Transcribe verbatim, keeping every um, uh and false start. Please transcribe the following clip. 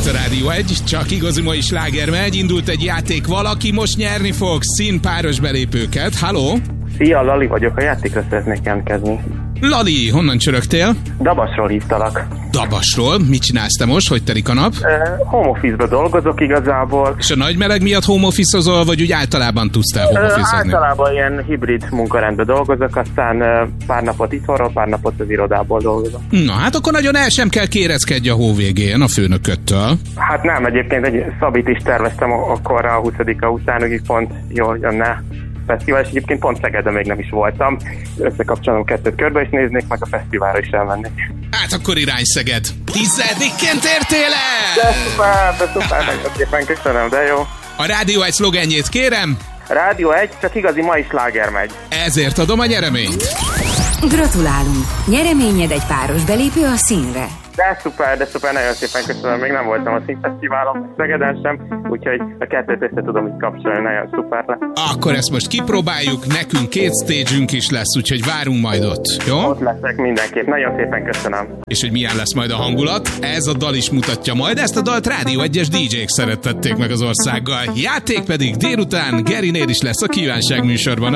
a Rádió egy, csak igazi mai sláger megy, indult egy játék, valaki most nyerni fog színpáros belépőket. Halló? Szia, Lali vagyok, a játékra szeretnék jelentkezni. Lali, honnan csörögtél? Dabasról hívtalak. Dabasról? Mit csinálsz te most? Hogy telik a nap? Uh, home office-ba dolgozok igazából. És a nagy meleg miatt home office-ozol, vagy úgy általában tudsz te home office-ozni? Uh, általában ilyen hibrid munkarendben dolgozok, aztán uh, pár napot itthonról, pár napot az irodából dolgozok. Na, hát akkor nagyon el sem kell kérezkedj a hó végén a főnököttől. Hát nem, egyébként egy szabit is terveztem akkor a huszadika után, hogy pont jól jönne fesztivál, és egyébként pont Szegeden még nem is voltam. Összekapcsolom kettőt körbe, és néznék, meg a fesztiválra is elmennék. Hát akkor irány Szeged. Tizedikként értél el! De szuper, de szuper, nagyon szépen köszönöm, de jó. A Rádió egy szlogenjét kérem. Rádió egy, csak igazi mai sláger megy. Ezért adom a nyereményt. Gratulálunk! Nyereményed egy páros belépő a színre. De szuper, de szuper, nagyon szépen köszönöm. Még nem voltam a színfesztiválon, Szegeden sem, úgyhogy a kettőt össze tudom így kapcsolni, nagyon szuper lesz. Akkor ezt most kipróbáljuk, nekünk két stage-ünk is lesz, úgyhogy várunk majd ott, jó? Ott leszek mindenképp, nagyon szépen köszönöm. És hogy milyen lesz majd a hangulat, ez a dal is mutatja majd, ezt a dalt Rádió egyes dé jék szerettették meg az országgal. Játék pedig délután Gerinél is lesz a kívánság műsorban.